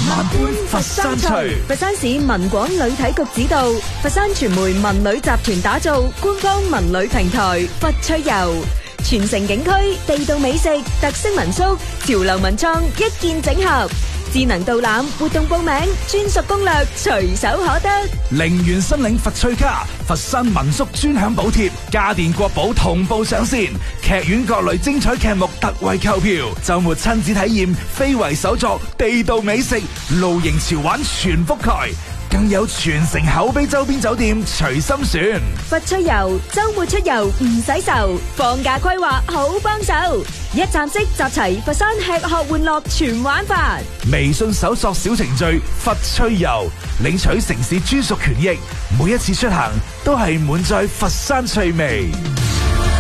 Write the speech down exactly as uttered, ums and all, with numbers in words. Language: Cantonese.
萬般佛山趣， 佛山市文廣旅體局指導，佛山傳媒文旅集團打造官方文旅平台佛趣遊，全城景區、地道美食、特色民宿、潮流文創一鍵整合，智能導覽、活動報名、專屬攻略隨手可得。 零元申領佛趣卡，佛山民宿專享補貼，家電國寶同步上線，劇院各類精彩劇目特惠購票，周末親子體驗非遺手作、地道美食、露營潮玩全覆蓋，更有全城口碑周邊酒店隨心選。 佛趣遊，周末出遊唔使愁，放假規劃好幫手，一站式集齊佛山吃喝玩樂全玩法。 微信搜索小程序佛趣遊，領取城市專屬權益，每一次出行都係滿載佛山趣味。